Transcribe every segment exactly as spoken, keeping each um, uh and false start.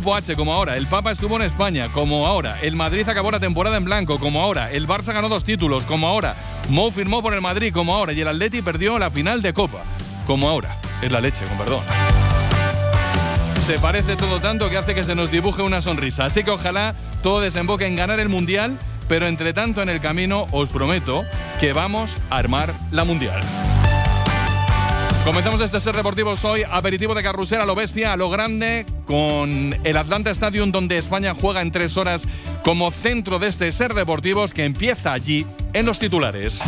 Grupo H, como ahora. El Papa estuvo en España, como ahora. El Madrid acabó la temporada en blanco, como ahora. El Barça ganó dos títulos, como ahora. Mou firmó por el Madrid, como ahora. Y el Atleti perdió la final de Copa, como ahora. Es la leche, con perdón. Se parece todo tanto que hace que se nos dibuje una sonrisa. Así que ojalá todo desemboque en ganar el Mundial, pero entre tanto en el camino os prometo que vamos a armar la Mundial. Comenzamos este Ser Deportivos hoy, aperitivo de carrusel a lo bestia, a lo grande, con el Atlanta Stadium, donde España juega en tres horas como centro de este Ser Deportivos, que empieza allí en los titulares.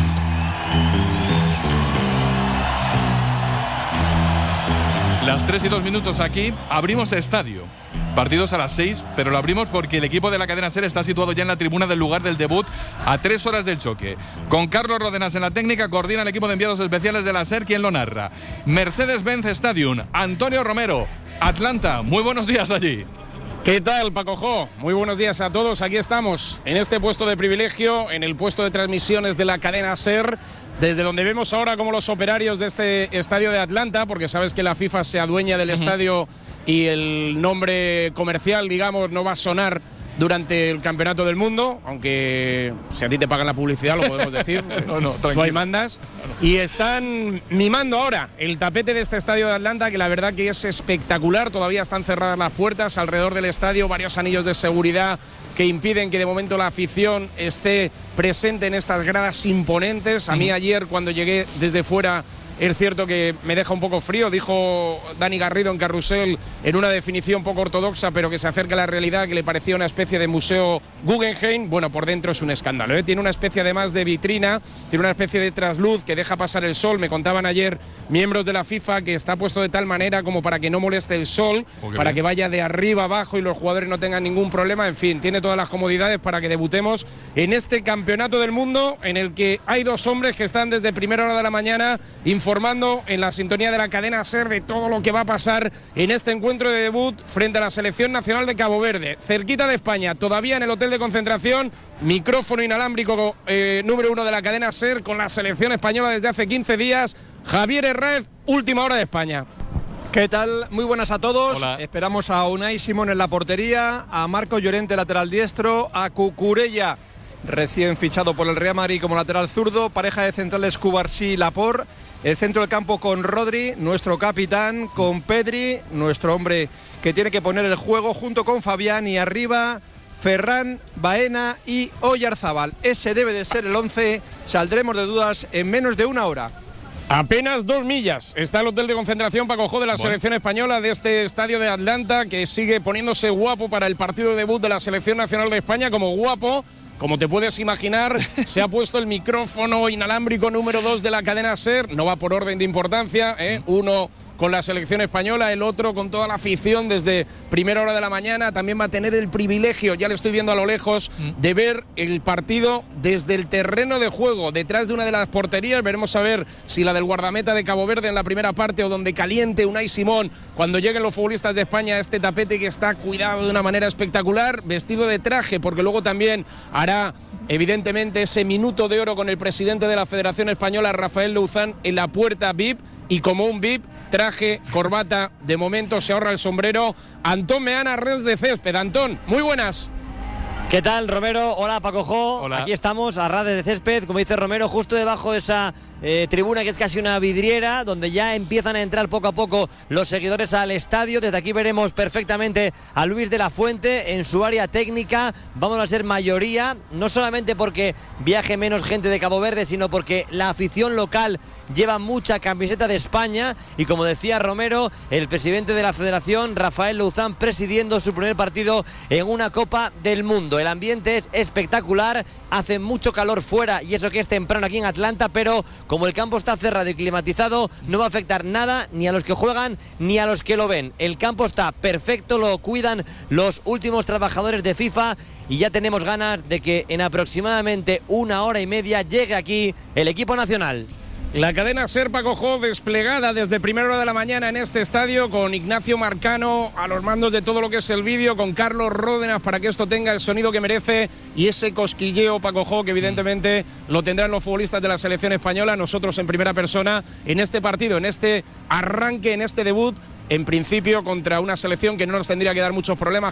Las tres y dos minutos aquí, abrimos estadio. Partidos a las seis, pero lo abrimos porque el equipo de la cadena SER está situado ya en la tribuna del lugar del debut, a tres horas del choque. Con Carlos Ródenas en la técnica, coordina el equipo de enviados especiales de la SER, quien lo narra. Mercedes-Benz Stadium, Antonio Romero, Atlanta, muy buenos días allí. ¿Qué tal, Paco Jo? Muy buenos días a todos. Aquí estamos, en este puesto de privilegio, en el puesto de transmisiones de la cadena SER, desde donde vemos ahora como los operarios de este estadio de Atlanta, porque sabes que la FIFA se adueña del uh-huh. estadio y el nombre comercial, digamos, no va a sonar durante el Campeonato del Mundo, aunque si a ti te pagan la publicidad lo podemos decir. no, no, tú ahí mandas. Y están mimando ahora el tapete de este estadio de Atlanta, que la verdad que es espectacular. Todavía están cerradas las puertas alrededor del estadio, varios anillos de seguridad que impiden que de momento la afición esté presente en estas gradas imponentes. A mí ayer, cuando llegué desde fuera, es cierto que me deja un poco frío, dijo Dani Garrido en Carrusel en una definición poco ortodoxa, pero que se acerca a la realidad, que le parecía una especie de museo Guggenheim. Bueno, por dentro es un escándalo, ¿eh? Tiene una especie además de vitrina, tiene una especie de trasluz que deja pasar el sol. Me contaban ayer miembros de la FIFA que está puesto de tal manera como para que no moleste el sol, okay, para que vaya de arriba abajo y los jugadores no tengan ningún problema. En fin, tiene todas las comodidades para que debutemos en este Campeonato del Mundo, en el que hay dos hombres que están desde primera hora de la mañana informando en la sintonía de la cadena SER de todo lo que va a pasar en este encuentro de debut frente a la selección nacional de Cabo Verde, cerquita de España, todavía en el hotel de concentración. Micrófono inalámbrico eh, número uno de la cadena SER con la selección española desde hace quince días. Javier Herrez, última hora de España. ¿Qué tal? Muy buenas a todos. Hola. Esperamos a Unai Simón en la portería, a Marco Llorente lateral diestro, a Cucurella, recién fichado por el Real Madrid como lateral zurdo, pareja de centrales Cubarsí y Laporte. El centro del campo con Rodri, nuestro capitán, con Pedri, nuestro hombre que tiene que poner el juego, junto con Fabián, y arriba Ferran, Baena y Oyarzábal. Ese debe de ser el once, saldremos de dudas en menos de una hora. Apenas dos millas está el hotel de concentración, Paco Jo, de la bueno. selección española, de este estadio de Atlanta, que sigue poniéndose guapo para el partido de debut de la selección nacional de España. Como guapo, como te puedes imaginar, se ha puesto el micrófono inalámbrico número dos de la cadena SER. No va por orden de importancia, ¿eh? Uno con la selección española, el otro con toda la afición desde primera hora de la mañana. También va a tener el privilegio, ya le estoy viendo a lo lejos, de ver el partido desde el terreno de juego, detrás de una de las porterías. Veremos a ver si la del guardameta de Cabo Verde en la primera parte, o donde caliente Unai Simón cuando lleguen los futbolistas de España a este tapete que está cuidado de una manera espectacular, vestido de traje, porque luego también hará evidentemente ese minuto de oro con el presidente de la Federación Española, Rafael Louzán, en la puerta V I P. Y como un V I P, traje, corbata, de momento se ahorra el sombrero, Antón Meana, res de césped. Antón, muy buenas. ¿Qué tal, Romero? Hola, Paco Jo. Hola. Aquí estamos, a ras de césped, como dice Romero, justo debajo de esa eh, tribuna que es casi una vidriera, donde ya empiezan a entrar poco a poco los seguidores al estadio. Desde aquí veremos perfectamente a Luis de la Fuente en su área técnica. Vamos a ser mayoría, no solamente porque viaje menos gente de Cabo Verde, sino porque la afición local lleva mucha camiseta de España. Y como decía Romero, el presidente de la Federación, Rafael Louzán, presidiendo su primer partido en una Copa del Mundo. El ambiente es espectacular, hace mucho calor fuera, y eso que es temprano aquí en Atlanta, pero como el campo está cerrado y climatizado, no va a afectar nada ni a los que juegan ni a los que lo ven. El campo está perfecto, lo cuidan los últimos trabajadores de FIFA, y ya tenemos ganas de que en aproximadamente una hora y media llegue aquí el equipo nacional. La cadena SER, Paco Jo, desplegada desde primera hora de la mañana en este estadio, con Ignacio Marcano a los mandos de todo lo que es el vídeo, con Carlos Ródenas para que esto tenga el sonido que merece, y ese cosquilleo, Paco Jo, que evidentemente lo tendrán los futbolistas de la selección española, nosotros en primera persona, en este partido, en este arranque, en este debut, en principio contra una selección que no nos tendría que dar muchos problemas.